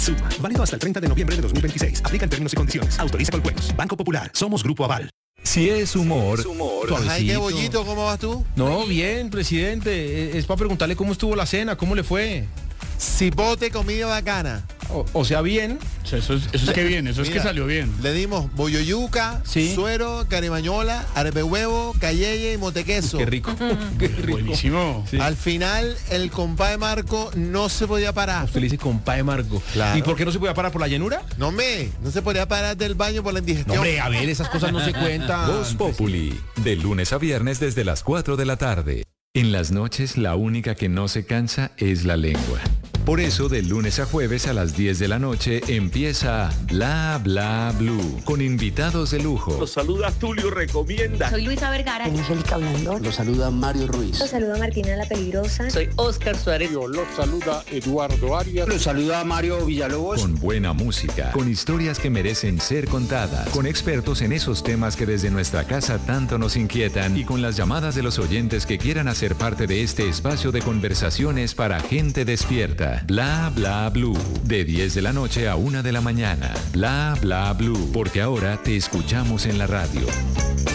Suma, válido hasta el 30 de noviembre de 2026. Aplican términos y condiciones. Autoriza con juegos. Banco Popular. Somos Grupo Aval. Si es humor. Ay, qué bollito, ¿cómo vas tú? No, bien, presidente. Es para preguntarle cómo estuvo la cena, cómo le fue. Cipote, comida bacana. O sea, bien. Eso es que bien, eso es que Mira, salió bien. Le dimos bolloyuca, Sí. suero, carimañola, arepe huevo, cayeye y motequeso. Qué rico. Qué rico. Buenísimo. Sí. Al final, el compadre Marco no se podía parar. Felices con Pae Marco. Claro. ¿Y por qué no se podía parar por la llenura? No se podía parar del baño por la No, indigestión. hombre, a ver, esas cosas no se cuentan. Voz Populi, de lunes a viernes desde las 4 de la tarde. En las noches, la única que no se cansa es la lengua. Por eso, de lunes a jueves a las 10 de la noche empieza Bla Bla Blue, con invitados de lujo. Los saluda Tulio Recomienda. Soy Luisa Vergara. Angélica Blandón. Los saluda Mario Ruiz. Los saluda Martina la Peligrosa. Soy Oscar Suárez. Los saluda Eduardo Arias. Los saluda Mario Villalobos. Con buena música, con historias que merecen ser contadas, con expertos en esos temas que desde nuestra casa tanto nos inquietan y con las llamadas de los oyentes que quieran hacer parte de este espacio de conversaciones para gente despierta. Bla Bla Blue, de 10 de la noche a 1 de la mañana. Bla Bla Blue, porque ahora te escuchamos en la radio.